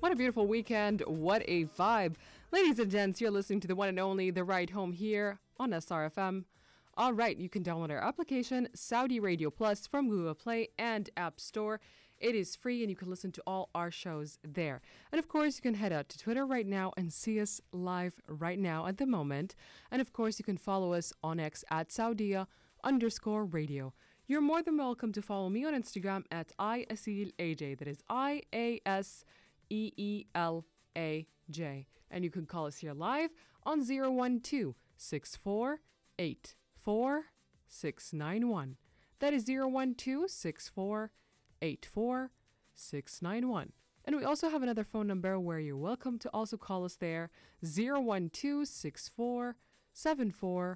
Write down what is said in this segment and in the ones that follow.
What a beautiful weekend. What a vibe. Ladies and gents, you're listening to the one and only The Ride Home here on SRFM. All right, you can download our application, Saudi Radio Plus, from Google Play and App Store. It is free and you can listen to all our shows there. And of course, you can head out to Twitter right now and see us live right now at the moment. And of course, you can follow us on X at Saudia_radio. You're more than welcome to follow me on Instagram at IASEELAJ. That is IASEELAJ. And you can call us here live on 012-648-4691. That is 012-648-4691. And we also have another phone number where you're welcome to also call us there, 012-6474-100.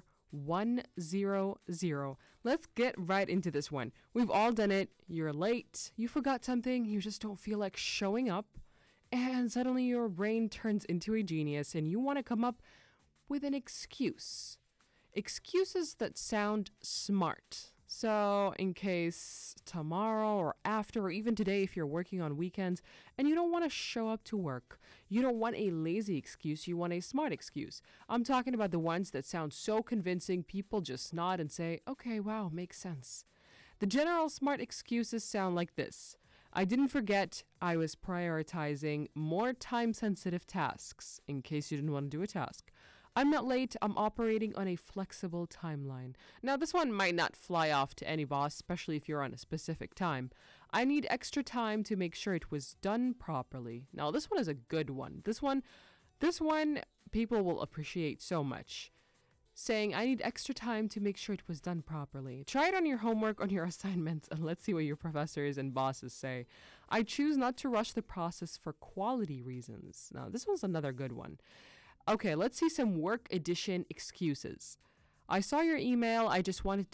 Let's get right into this one. We've all done it. You're late, you forgot something, you just don't feel like showing up, and suddenly your brain turns into a genius and you want to come up with an excuse. Excuses that sound smart. So in case tomorrow or after or even today, if you're working on weekends and you don't want to show up to work, you don't want a lazy excuse, you want a smart excuse. I'm talking about the ones that sound so convincing, people just nod and say, okay, wow, makes sense. The general smart excuses sound like this. I didn't forget, I was prioritizing more time-sensitive tasks, in case you didn't want to do a task. I'm not late, I'm operating on a flexible timeline. Now, this one might not fly off to any boss, especially if you're on a specific time. I need extra time to make sure it was done properly. Now, this one is a good one. This one people will appreciate so much. Saying, I need extra time to make sure it was done properly. Try it on your homework, on your assignments, and let's see what your professors and bosses say. I choose not to rush the process for quality reasons. Now, this one's another good one. Okay, let's see some work edition excuses. I saw your email. I just wanted